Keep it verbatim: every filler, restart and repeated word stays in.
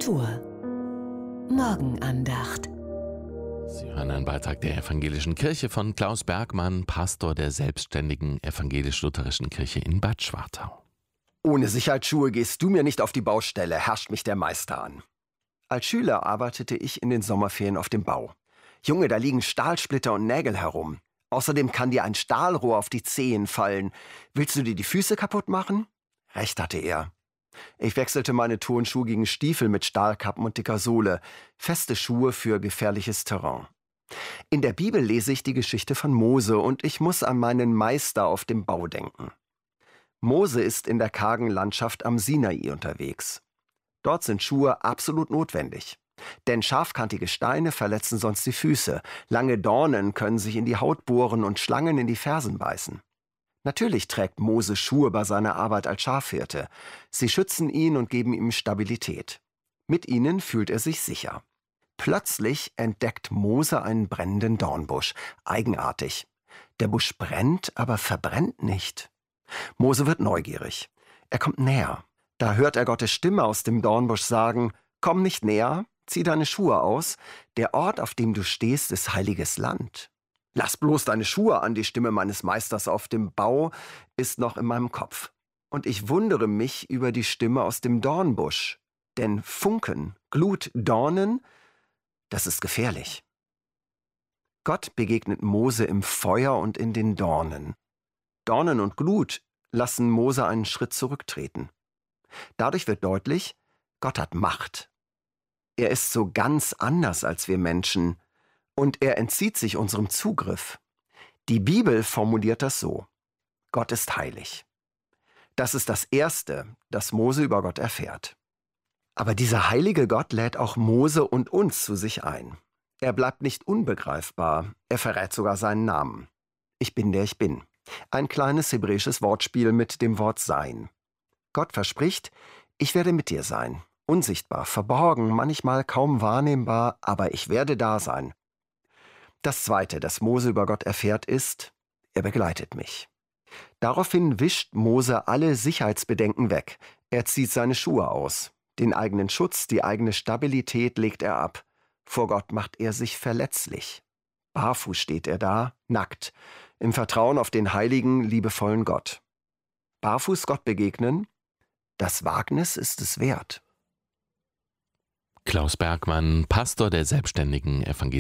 Kultur Morgenandacht. Sie hören einen Beitrag der Evangelischen Kirche von Klaus Bergmann, Pastor der selbstständigen evangelisch-lutherischen Kirche in Bad Schwartau. Ohne Sicherheitsschuhe gehst du mir nicht auf die Baustelle, herrscht mich der Meister an. Als Schüler arbeitete ich in den Sommerferien auf dem Bau. Junge, da liegen Stahlsplitter und Nägel herum. Außerdem kann dir ein Stahlrohr auf die Zehen fallen. Willst du dir die Füße kaputt machen? Recht hatte er. Ich wechselte meine Turnschuhe gegen Stiefel mit Stahlkappen und dicker Sohle. Feste Schuhe für gefährliches Terrain. In der Bibel lese ich die Geschichte von Mose und ich muss an meinen Meister auf dem Bau denken. Mose ist in der kargen Landschaft am Sinai unterwegs. Dort sind Schuhe absolut notwendig. Denn scharfkantige Steine verletzen sonst die Füße. Lange Dornen können sich in die Haut bohren und Schlangen in die Fersen beißen. Natürlich trägt Mose Schuhe bei seiner Arbeit als Schafhirte. Sie schützen ihn und geben ihm Stabilität. Mit ihnen fühlt er sich sicher. Plötzlich entdeckt Mose einen brennenden Dornbusch. Eigenartig. Der Busch brennt, aber verbrennt nicht. Mose wird neugierig. Er kommt näher. Da hört er Gottes Stimme aus dem Dornbusch sagen: Komm nicht näher, zieh deine Schuhe aus. Der Ort, auf dem du stehst, ist heiliges Land. Lass bloß deine Schuhe an, die Stimme meines Meisters auf dem Bau ist noch in meinem Kopf. Und ich wundere mich über die Stimme aus dem Dornbusch. Denn Funken, Glut, Dornen, das ist gefährlich. Gott begegnet Mose im Feuer und in den Dornen. Dornen und Glut lassen Mose einen Schritt zurücktreten. Dadurch wird deutlich, Gott hat Macht. Er ist so ganz anders als wir Menschen. Und er entzieht sich unserem Zugriff. Die Bibel formuliert das so: Gott ist heilig. Das ist das Erste, das Mose über Gott erfährt. Aber dieser heilige Gott lädt auch Mose und uns zu sich ein. Er bleibt nicht unbegreifbar, er verrät sogar seinen Namen. Ich bin, der ich bin. Ein kleines hebräisches Wortspiel mit dem Wort Sein. Gott verspricht: Ich werde mit dir sein. Unsichtbar, verborgen, manchmal kaum wahrnehmbar, aber ich werde da sein. Das Zweite, das Mose über Gott erfährt, ist: Er begleitet mich. Daraufhin wischt Mose alle Sicherheitsbedenken weg. Er zieht seine Schuhe aus. Den eigenen Schutz, die eigene Stabilität legt er ab. Vor Gott macht er sich verletzlich. Barfuß steht er da, nackt, im Vertrauen auf den heiligen, liebevollen Gott. Barfuß Gott begegnen, das Wagnis ist es wert. Klaus Bergmann, Pastor der selbstständigen evangelischen